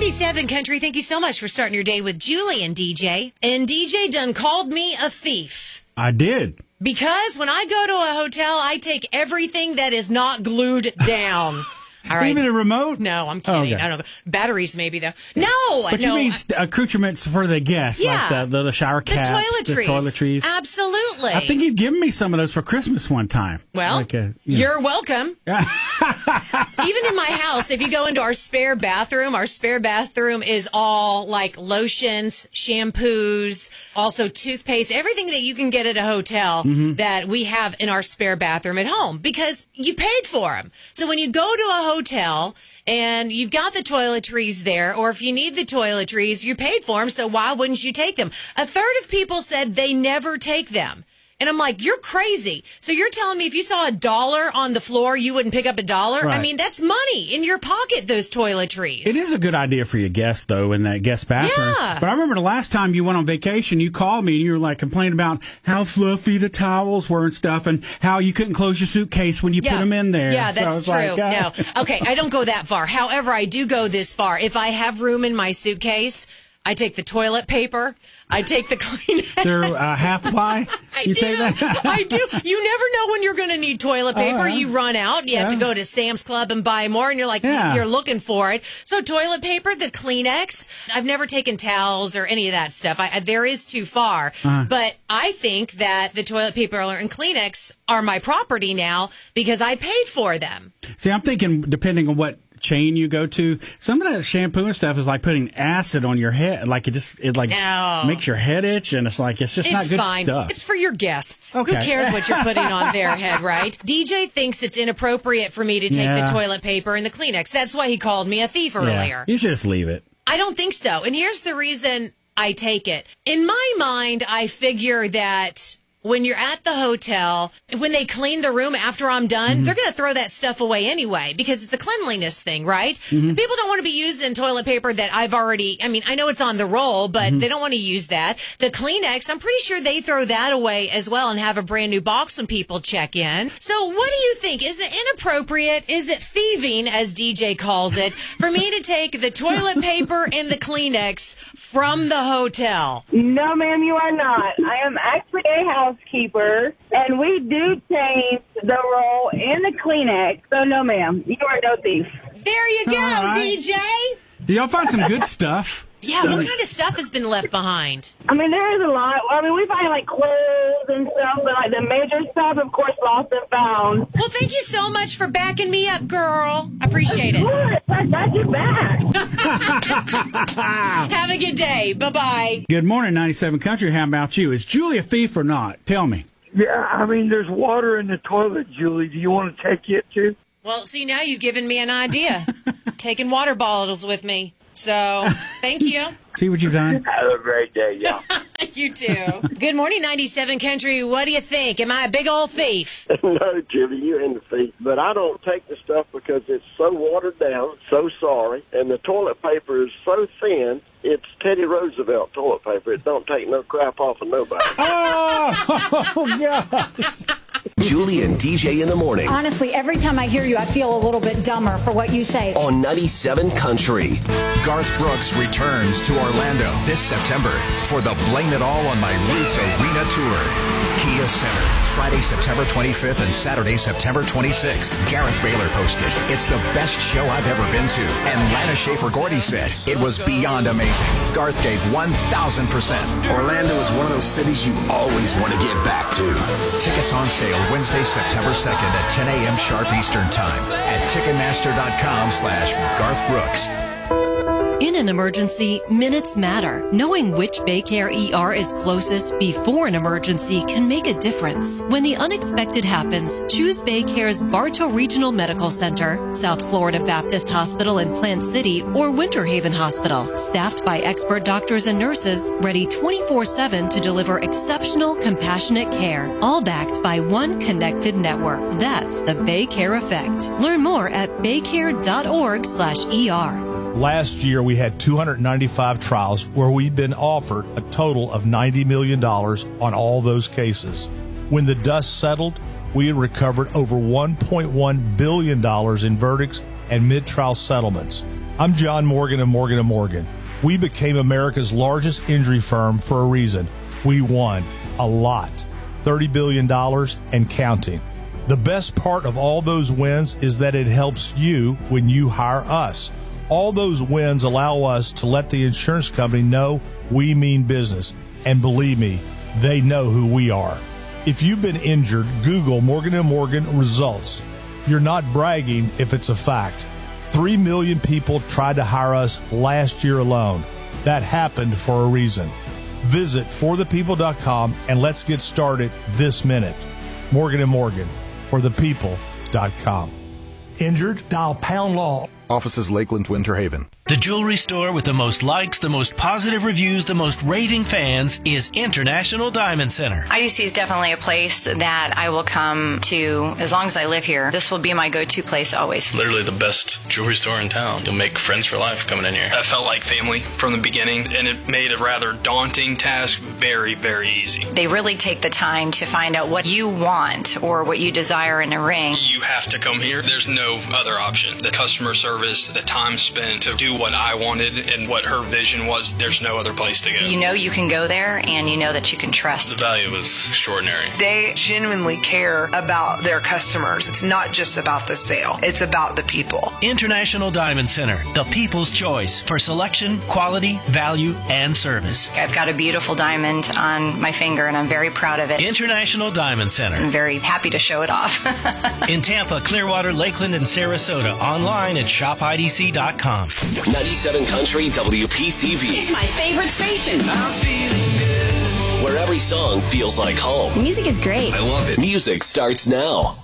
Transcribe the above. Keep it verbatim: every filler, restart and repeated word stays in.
ninety-seven Country, thank you so much for starting your day with Julie and D J. And D J done called me a thief. I did. Because when I go to a hotel, I take everything that is not glued down. All right. Even a remote? No, I'm kidding. Oh, okay. I don't know. Batteries, maybe, though. No! But no, you mean I, accoutrements for the guests, yeah, like the, the, the shower the caps, toiletries. the toiletries. Absolutely. I think you've given me some of those for Christmas one time. Well, like a, you you're welcome. Even in my house, if you go into our spare bathroom, our spare bathroom is all like lotions, shampoos, also toothpaste, everything that you can get at a hotel mm-hmm. that we have in our spare bathroom at home because you paid for them. So when you go to a hotel and you've got the toiletries there, or if you need the toiletries, you paid for them, so why wouldn't you take them? A third of people said they never take them. And I'm like, you're crazy. So you're telling me if you saw a dollar on the floor, you wouldn't pick up a dollar? Right. I mean, that's money in your pocket, those toiletries. It is a good idea for your guests, though, in that guest bathroom. Yeah. But I remember the last time you went on vacation, you called me and you were like complaining about how fluffy the towels were and stuff and how you couldn't close your suitcase when you yeah. put them in there. Yeah, that's so true. Like, uh... No. Okay, I don't go that far. However, I do go this far. If I have room in my suitcase, I take the toilet paper. I take the Kleenex. They're uh, half ply? I you do. take that? I do. You never know when you're going to need toilet paper. right. You run out. You yeah. have to go to Sam's Club and buy more, and you're like, yeah. you're looking for it. So toilet paper, the Kleenex. I've never taken towels or any of that stuff. I, I, there is too far. Uh-huh. But I think that the toilet paper and Kleenex are my property now because I paid for them. See, I'm thinking, depending on what chain you go to, some of that shampoo and stuff is like putting acid on your head. Like it just it like no. makes your head itch, and it's like it's just it's not good fine. stuff. It's for your guests. Okay. Who cares what you're putting on their head, right? D J thinks it's inappropriate for me to take yeah. the toilet paper and the Kleenex. That's why he called me a thief yeah. earlier. You should just leave it. I don't think so. And here's the reason I take it. In my mind, I figure that when you're at the hotel, when they clean the room after I'm done, mm-hmm. they're going to throw that stuff away anyway because it's a cleanliness thing, right? Mm-hmm. People don't want to be using toilet paper that I've already, I mean, I know it's on the roll, but mm-hmm. they don't want to use that. The Kleenex, I'm pretty sure they throw that away as well and have a brand new box when people check in. So what do you think? Is it inappropriate? Is it thieving, as D J calls it, for me to take the toilet paper and the Kleenex from the hotel? No, ma'am, you are not. I am actually a house housekeeper, and we do change the roll and the Kleenex. So, no, ma'am, you are no thief. There you go, right. D J. Do y'all find some good stuff? Yeah, what kind of stuff has been left behind? I mean, there is a lot. I mean, we find, like, clothes and stuff, but, like, the major stuff, of course, lost and found. Well, thank you so much for backing me up, girl. I appreciate it. Good. I got your back. Have a good day. Bye-bye. Good morning, ninety-seven Country. How about you? Is Julie a thief or not? Tell me. Yeah, I mean, there's water in the toilet, Julie. Do you want to take it, too? Well, see, now you've given me an idea. Taking water bottles with me. So, thank you. See what you've done? Have a great day, y'all. You too. Good morning, ninety-seven Country. What do you think? Am I a big old thief? No, Julie, you ain't a thief. But I don't take the stuff because it's so watered down, so sorry, and the toilet paper is so thin, it's Teddy Roosevelt toilet paper. It don't take no crap off of nobody. Oh, God. Julie and D J in the morning. Honestly, every time I hear you, I feel a little bit dumber for what you say. On ninety-seven Country. Garth Brooks returns to Orlando this September for the Blame It All on My Roots Arena Tour. Kia Center, Friday, September twenty-fifth and Saturday, September twenty-sixth. Gareth Baylor posted, "It's the best show I've ever been to." And Lana Schaefer-Gordy said, "It was beyond amazing." Garth gave one thousand percent. Orlando is one of those cities you always want to get back to. Tickets on sale Wednesday, September second at ten a.m. sharp Eastern Time at Ticketmaster.com slash Garth Brooks. In an emergency, minutes matter. Knowing which Baycare E R is closest before an emergency can make a difference. When the unexpected happens, choose Baycare's Bartow Regional Medical Center, South Florida Baptist Hospital in Plant City, or Winter Haven Hospital. Staffed by expert doctors and nurses, ready twenty-four seven to deliver exceptional, compassionate care. All backed by one connected network. That's the Baycare effect. Learn more at baycare.org slash ER. Last year, we had two hundred ninety-five trials where we've been offered a total of ninety million dollars on all those cases. When the dust settled, we had recovered over one point one billion dollars in verdicts and mid-trial settlements. I'm John Morgan of Morgan and Morgan. We became America's largest injury firm for a reason. We won a lot, thirty billion dollars and counting. The best part of all those wins is that it helps you when you hire us. All those wins allow us to let the insurance company know we mean business. And believe me, they know who we are. If you've been injured, Google Morgan and Morgan results. You're not bragging if it's a fact. Three million people tried to hire us last year alone. That happened for a reason. Visit for the people dot com and let's get started this minute. Morgan and Morgan, for the people dot com. Injured? Dial pound law. Offices Lakeland, Winter Haven. The jewelry store with the most likes, the most positive reviews, the most raving fans is International Diamond Center. I D C is definitely a place that I will come to as long as I live here. This will be my go-to place always. Literally the best jewelry store in town. You'll make friends for life coming in here. I felt like family from the beginning, and it made a rather daunting task very, very easy. They really take the time to find out what you want or what you desire in a ring. You have to come here. There's no other option. The customer service, the time spent to do what I wanted and what her vision was, there's no other place to go. You know you can go there, and you know that you can trust. The value was extraordinary. They genuinely care about their customers. It's not just about the sale. It's about the people. International Diamond Center, the people's choice for selection, quality, value, and service. I've got a beautiful diamond on my finger, and I'm very proud of it. International Diamond Center. I'm very happy to show it off. In Tampa, Clearwater, Lakeland, and Sarasota. Online at shop I D C dot com. ninety-seven Country W P C V. It's my favorite station. I'm feeling good. Where every song feels like home. The music is great. I love it. Music starts now.